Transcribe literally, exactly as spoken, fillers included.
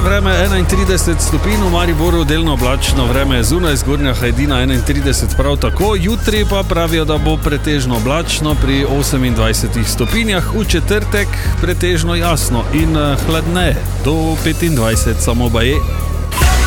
vreme enaintrideset stopinj, v Mariboru delno oblačno vreme, zunaj zgornja Hajdina enaintrideset prav tako, jutri pa pravijo, da bo pretežno oblačno pri osemindvajsetih stopinjah, v četrtek pretežno jasno in hladneje, do petindvajset samo baje.